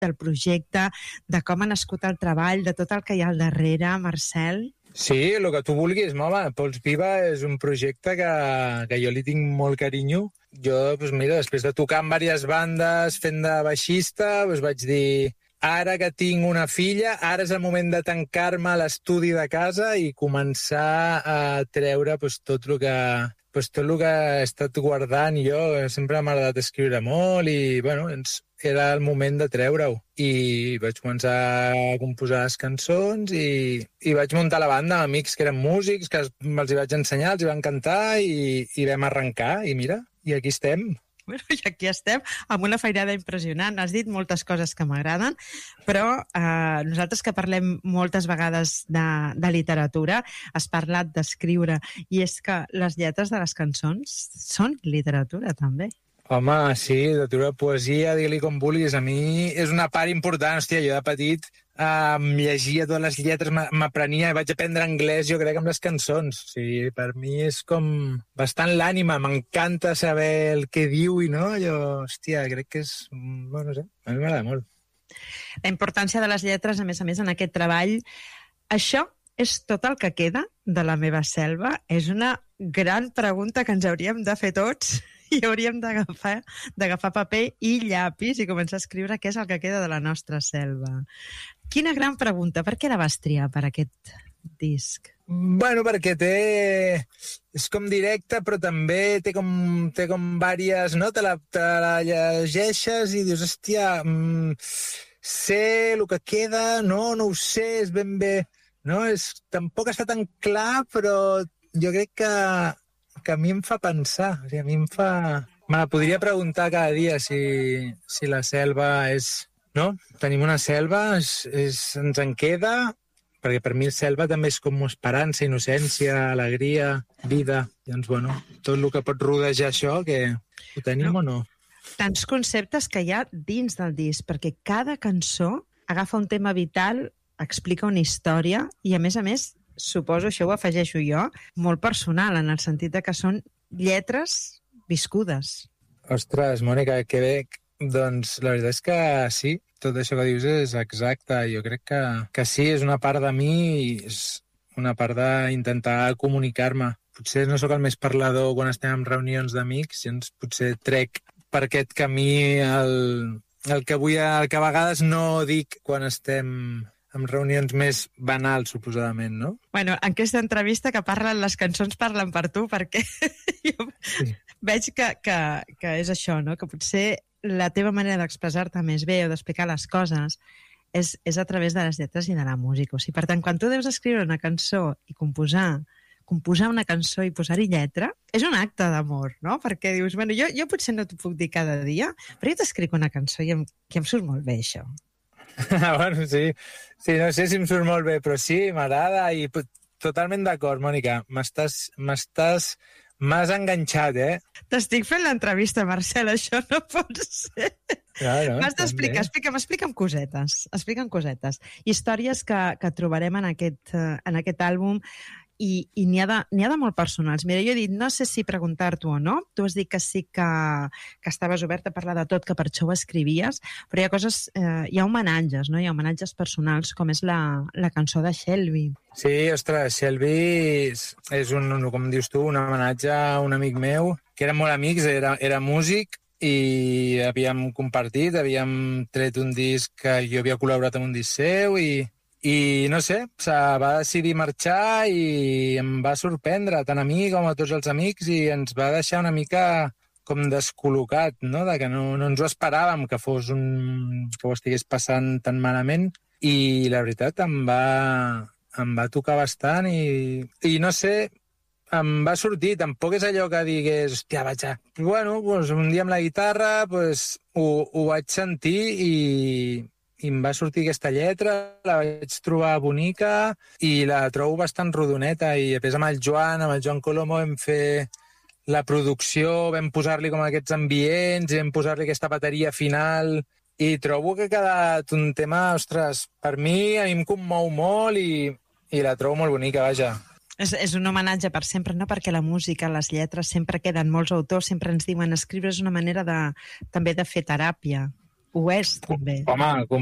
del projecte, de com ha nascut el treball, de tot el que hi ha al darrere, Marcel? Sí, el que tu vulguis, mama. Pols Viva és un projecte que jo li tinc molt carinyo. Jo, doncs mira, després de tocar en diverses bandes, fent de baixista, doncs vaig dir, ara que tinc una filla, ara és el moment de tancar-me a l'estudi de casa i començar a treure tot el que he estat guardant jo. Sempre m'ha agradat escriure molt i, bueno, era el moment de treure-ho. I vaig començar a composar les cançons i vaig muntar la banda amb amics que eren músics, que els hi vaig ensenyar, els hi van cantar i vam arrencar. I mira, i aquí estem. Bueno, i aquí estem, amb una feinada impressionant. Has dit moltes coses que m'agraden, però nosaltres que parlem moltes vegades de literatura, has parlat d'escriure, i és que les lletres de les cançons són literatura, també. Home, sí, literatura, poesia, digue-li com vulguis. A mi és una part important. Hòstia, jo de petit em llegia totes les lletres, m'aprenia i vaig aprendre anglès, jo crec, amb les cançons. O sigui, per mi és com bastant l'ànima. M'encanta saber el que diu i no. Jo, hòstia, crec que és... Bueno, no sé, a mi m'agrada molt. La importància de les lletres, a més, en aquest treball. Això és tot el que queda de La meva selva? És una gran pregunta que ens hauríem de fer tots i hauríem d'agafar paper i llapis i començar a escriure què és el que queda de la nostra selva. Quina gran pregunta. Per què la vas triar per aquest disc? Bueno, perquè és com directe, però també té com diverses, no? Te la llegeixes i dius, hòstia, sé el que queda, no ho sé, és ben bé... No? Tampoc està tan clar, però jo crec que a mi em fa pensar. O sigui, a mi em fa... Me la podria preguntar cada dia si la selva és... No? Tenim una selva, ens en queda, perquè per mi selva també és com esperança, innocència, alegria, vida. Llavors, bueno, tot el que pot rodejar això, que ho tenim o no? Tants conceptes que hi ha dins del disc, perquè cada cançó agafa un tema vital, explica una història i, a més, suposo, això ho afegeixo jo, molt personal, en el sentit de que són lletres viscudes. Ostres, Mònica, que bé. Doncs la veritat és que sí, tot això que dius és exacte. Jo crec que sí, és una part de mi i és una part d'intentar comunicar-me. Potser no sóc el més parlador quan estem en reunions d'amics, i potser trec per aquest camí el que a vegades no dic quan estem en reunions més banals, suposadament, no? Bueno, en aquesta entrevista que parlen les cançons parlen per tu, perquè jo veig que és això, no? Que potser la teva manera d'expressar-te més bé o d'explicar les coses és a través de les lletres i de la música. O sigui, per tant, quan tu deus escriure una cançó i composar una cançó i posar-hi lletra, és un acte d'amor, no? Perquè dius, bueno, jo potser no t'ho puc dir cada dia, però jo t'escric una cançó i em surt molt bé, això. Bueno, sí, no sé si em surt molt bé, però sí, m'agrada i totalment d'acord, Mònica. M'has enganxat, eh? T'estic fent l'entrevista, Marcel, això no pot ser. Claro, m'has d'explicar, explica'm cosetes. Explica'm cosetes. Històries que trobarem en aquest àlbum, i n'hi ha de molt personals. Mira, jo he dit, no sé si preguntar-t'ho o no, tu has dit que sí que estaves oberta a parlar de tot, que per això ho escrivies, però hi ha homenatges, no? Hi ha homenatges personals, com és la cançó de Shelby. Sí, ostres, Shelby és com dius tu, un homenatge a un amic meu, que érem molt amics, era músic, i havíem compartit, havíem tret un disc que jo havia col·laborat amb un disc seu, i no sé, va decidir marxar i em va sorprendre, tant a mi com a tots els amics, i ens va deixar una mica com descol·locat, no? De que no ens ho esperàvem, que ho estigués passant tan malament, i la veritat em va tocar bastant i no sé, em va sortir, tampoc és allò que digués, hòstia, vaig a... Bueno, un dia amb la guitarra ho vaig sentir i em va sortir aquesta lletra, la vaig trobar bonica i la trobo bastant rodoneta, i després amb el Joan Colomo vam fer la producció, vam posar-li com aquests ambients, vam posar-li aquesta bateria final, i trobo que ha quedat un tema, ostres, a mi em commou molt i la trobo molt bonica, vaja. És un homenatge per sempre, no? Perquè la música, les lletres, sempre queden molts autors, sempre ens diuen escriure és una manera també de fer teràpia. Ho és, també. Home,